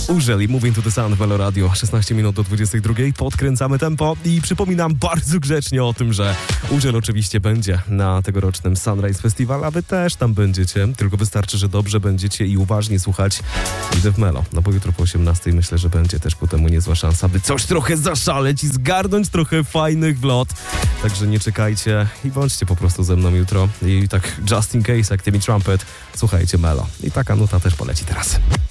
Urzeli, Moving to the Sun, Velo Radio, 16 minut do 22, podkręcamy tempo i przypominam bardzo grzecznie o tym, że Urzel oczywiście będzie na tegorocznym Sunrise Festival, a wy też tam będziecie, tylko wystarczy, że dobrze będziecie i uważnie słuchać Idę w Melo, no bo jutro po 18 myślę, że będzie też ku temu niezła szansa, by coś trochę zaszaleć i zgarnąć trochę fajnych wlot, także nie czekajcie i bądźcie po prostu ze mną jutro i tak just in case, jak Timmy Trumpet, słuchajcie Melo i taka nuta też poleci teraz.